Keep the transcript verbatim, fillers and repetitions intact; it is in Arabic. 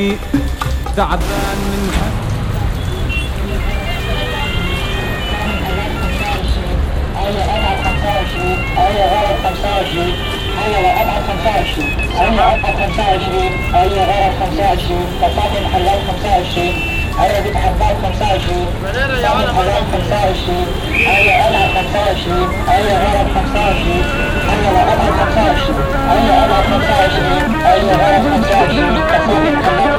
تعبان من أيوة أبعد خمسة وعشرين أيوة غلط خمسة وعشرين أيوة أبعد خمسة وعشرين أيوة أبعد خمسة وعشرين أيوة غلط خمسة وعشرين فصاحب الحلال خمسة وعشرين أيوة بيت عباد خمسة وعشرين صاحب الحلال خمسة وعشرين أيوة أبعد خمسة وعشرين أيوة